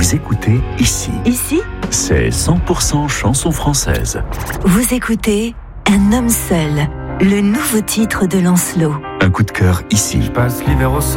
Vous écoutez Ici. Ici, C'est 100% chanson française. vous écoutez Un homme seul, le nouveau titre de Lancelot. Un coup de cœur ici. Je passe l'hiver au